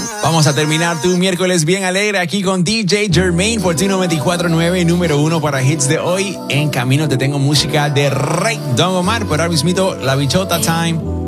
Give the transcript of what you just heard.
Vamos a terminar tu miércoles bien alegre aquí con DJ Jermaine, Fortino 24-9, número 1 para hits de hoy. En camino te tengo música de Rey Don Omar, pero ahora mismito la bichota time.